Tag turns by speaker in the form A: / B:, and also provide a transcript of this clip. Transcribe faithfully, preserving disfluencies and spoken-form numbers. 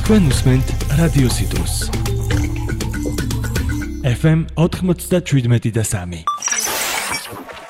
A: თქვენ უსმენთ რადიო სიტუს ეფ ემ ოთხმოცდაშვიდმეტი და სამი